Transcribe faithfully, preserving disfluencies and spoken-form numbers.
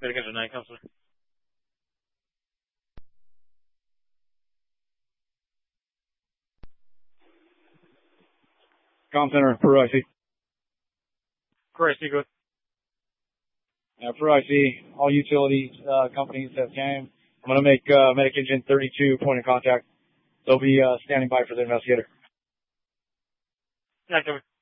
Medic Engine nine, Counselor. Comm Center, Peru I C. Peru I C, go ahead. Yeah, Peru I C, all utility uh, companies have came. I'm going to make uh, Medic Engine thirty-two point of contact. They'll be uh, standing by for the investigator. Yeah, come